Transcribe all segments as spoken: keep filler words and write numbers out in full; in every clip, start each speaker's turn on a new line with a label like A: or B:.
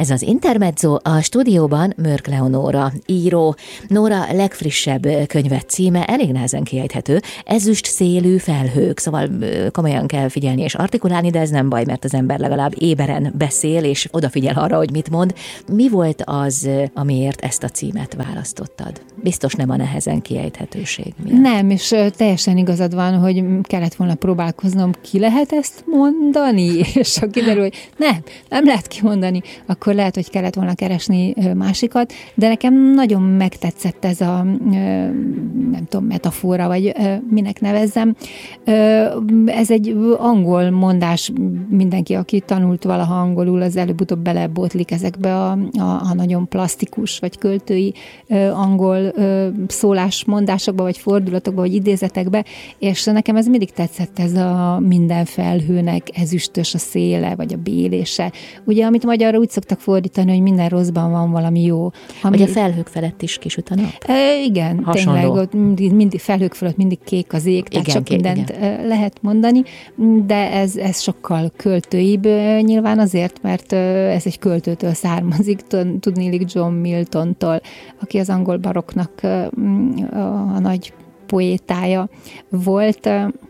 A: Ez az Intermezzo, a stúdióban Mörk Leonóra, író. Nóra legfrissebb könyve címe elég nehezen kiejthető, Ezüst szélű felhők, szóval komolyan kell figyelni és artikulálni, de ez nem baj, mert az ember legalább éberen beszél, és odafigyel arra, hogy mit mond. Mi volt az, amiért ezt a címet választottad? Biztos nem a nehezen kiejthetőség miatt.
B: Nem, és teljesen igazad van, hogy kellett volna próbálkoznom, ki lehet ezt mondani, és ha kiderül, hogy nem, nem lehet kimondani, akkor lehet, hogy kellett volna keresni másikat, de nekem nagyon megtetszett ez a, nem tudom, metafora, vagy minek nevezzem. Ez egy angol mondás, mindenki, aki tanult valaha angolul, az előbb-utóbb belebotlik ezekbe a, a, a nagyon plastikus, vagy költői angol szólásmondásokba, vagy fordulatokba, vagy idézetekbe, és nekem ez mindig tetszett, ez a minden felhőnek ezüstös a széle, vagy a bélése. Ugye, amit magyarra úgy szoktak fordítani, hogy minden rosszban van valami jó. Ami...
A: Vagy a felhők felett is kisüt a nap?
B: E, igen, hasonló. Tényleg, ott mindig, mindig felhők felett mindig kék az ég, tehát igen, sok kék, mindent igen. lehet mondani, de ez, ez sokkal költőibb nyilván azért, mert ez egy költőtől származik, tudnélik John Miltontól, aki az angol barokknak a nagy poétája volt,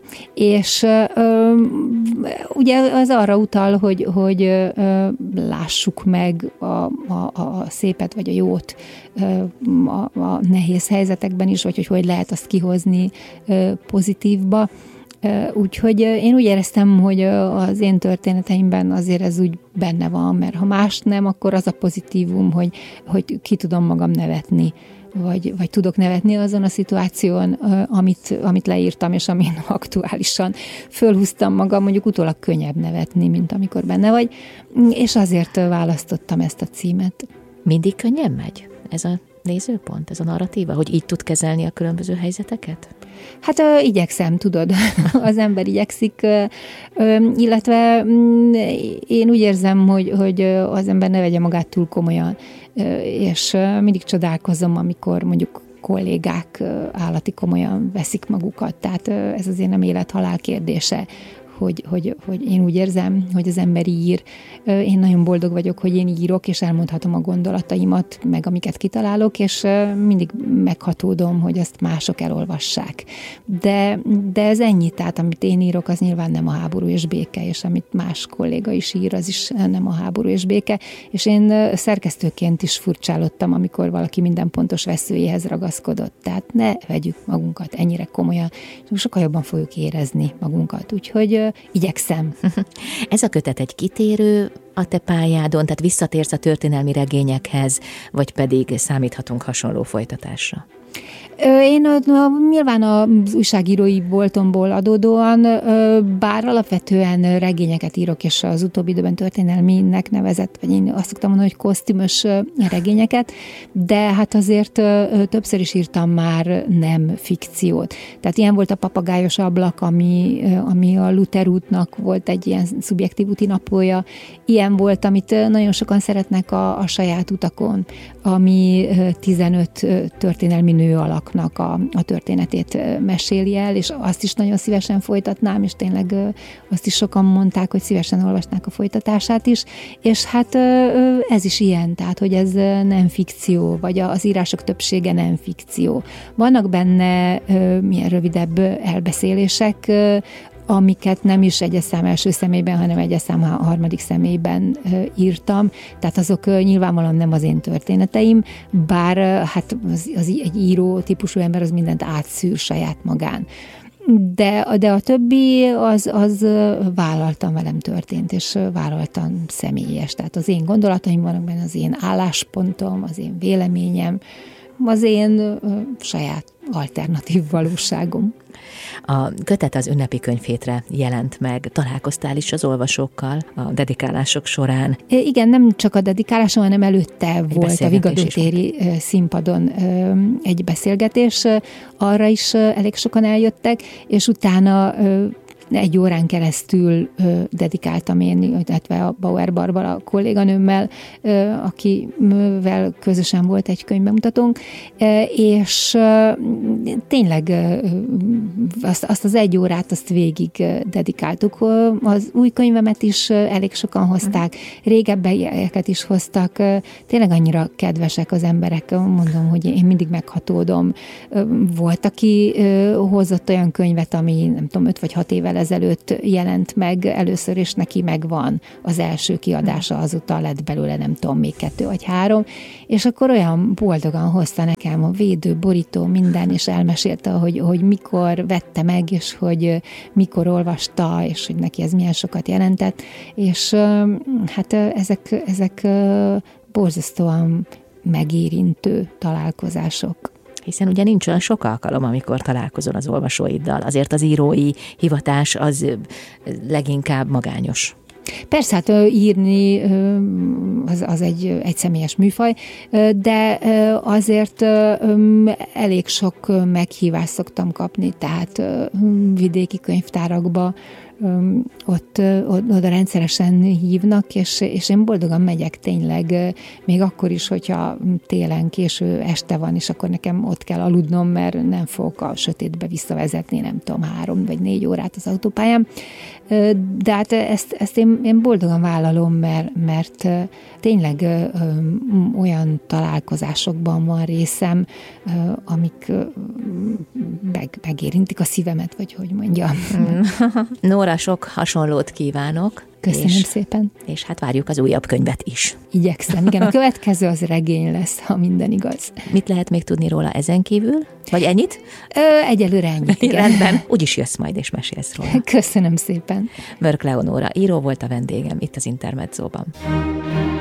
B: és ö, ugye az arra utal, hogy, hogy ö, lássuk meg a, a, a szépet vagy a jót ö, a, a nehéz helyzetekben is, vagy hogy hogy lehet azt kihozni ö, pozitívba. Úgyhogy én úgy éreztem, hogy az én történeteimben azért ez úgy benne van, mert ha más nem, akkor az a pozitívum, hogy, hogy ki tudom magam nevetni, vagy, vagy tudok nevetni azon a szituáción, amit, amit leírtam, és amin aktuálisan fölhúztam magam, mondjuk utólag könnyebb nevetni, mint amikor benne vagy, és azért választottam ezt a címet.
A: Mindig könnyen megy ez a nézőpont, ez a narratíva, hogy így tud kezelni a különböző helyzeteket?
B: Hát ö, igyekszem, tudod, az ember igyekszik, ö, ö, illetve ö, én úgy érzem, hogy, hogy az ember ne vegye magát túl komolyan, ö, és ö, mindig csodálkozom, amikor mondjuk kollégák ö, állati komolyan veszik magukat, tehát ö, ez azért nem élet-halál kérdése, Hogy, hogy, hogy én úgy érzem, hogy az ember ír. Én nagyon boldog vagyok, hogy én írok, és elmondhatom a gondolataimat, meg amiket kitalálok, és mindig meghatódom, hogy azt mások elolvassák. De, de ez ennyi, tehát amit én írok, az nyilván nem a háború és béke, és amit más kolléga is ír, az is nem a háború és béke, és én szerkesztőként is furcsálottam, amikor valaki minden pontos veszőjéhez ragaszkodott. Tehát ne vegyük magunkat ennyire komolyan, és sokkal jobban fogjuk érezni magunkat. Úgyhogy igyekszem.
A: Ez a kötet egy kitérő a te pályádon, tehát visszatérsz a történelmi regényekhez, vagy pedig számíthatunk hasonló folytatásra?
B: Én nyilván az újságírói boltomból adódóan, bár alapvetően regényeket írok, és az utóbbi időben történelminek nevezett, vagy én azt szoktam mondani, hogy kosztümös regényeket, de hát azért többször is írtam már nem fikciót. Tehát ilyen volt a Papagájos ablak, ami, ami a Luther útnak volt egy ilyen szubjektív úti naplója. Ilyen volt, amit nagyon sokan szeretnek a, a saját utakon, ami tizenöt történelmi nő alaknak a, a történetét meséli el, és azt is nagyon szívesen folytatnám, és tényleg azt is sokan mondták, hogy szívesen olvasnák a folytatását is, és hát ez is ilyen, tehát, hogy ez nem fikció, vagy az írások többsége nem fikció. Vannak benne milyen rövidebb elbeszélések, amiket nem is egyes szám első személyben, hanem egyes szám harmadik személyben írtam. Tehát azok nyilvánvalóan nem az én történeteim, bár hát az, az egy író típusú ember az mindent átszűr saját magán. De, de a többi az, az vállaltan velem történt, és vállaltan személyes. Tehát az én gondolataim vannak benne, az én álláspontom, az én véleményem, az én saját alternatív valóságom.
A: A kötet az ünnepi könyvhétre jelent meg. Találkoztál is az olvasókkal a dedikálások során?
B: Igen, nem csak a dedikáláson, hanem előtte egy volt a Vigadótéri színpadon egy beszélgetés. Arra is elég sokan eljöttek, és utána egy órán keresztül dedikáltam én, illetve a Bauer Barbara kolléganőmmel, akivel közösen volt egy könyvbemutatónk, és tényleg azt, azt az egy órát, azt végig dedikáltuk. Az új könyvemet is elég sokan hozták, régebbieket is hoztak, tényleg annyira kedvesek az emberek, mondom, hogy én mindig meghatódom. Volt, aki hozott olyan könyvet, ami nem tudom, öt vagy hat évvel ezelőtt jelent meg először, és neki megvan az első kiadása, azóta lett belőle nem tudom, még kettő vagy három, és akkor olyan boldogan hozta nekem a védő, borító, minden, és elmesélte, hogy, hogy mikor vette meg, és hogy mikor olvasta, és hogy neki ez milyen sokat jelentett, és hát ezek, ezek borzasztóan megérintő találkozások.
A: Hiszen ugye nincs olyan sok alkalom, amikor találkozol az olvasóiddal. Azért az írói hivatás az leginkább magányos.
B: Persze, hát írni az, az egy, egy személyes műfaj, de azért elég sok meghívást szoktam kapni, tehát vidéki könyvtárakba, ott, oda rendszeresen hívnak, és, és én boldogan megyek tényleg, még akkor is, hogyha télen késő este van, és akkor nekem ott kell aludnom, mert nem fogok a sötétbe visszavezetni, nem tudom, három vagy négy órát az autópályán. De hát ezt, ezt én, én boldogan vállalom, mert, mert tényleg olyan találkozásokban van részem, amik meg, megérintik a szívemet, vagy hogy mondjam.
A: Nóra, sok hasonlót kívánok.
B: Köszönöm és, szépen.
A: És hát várjuk az újabb könyvet is.
B: Igyekszem. Igen, a következő az regény lesz, ha minden igaz.
A: Mit lehet még tudni róla ezen kívül? Vagy ennyit?
B: Ö, egyelőre ennyit, igen.
A: Rendben. Úgyis jössz majd és mesélsz róla.
B: Köszönöm szépen.
A: Mörk Leonóra író volt a vendégem itt az Intermedzóban.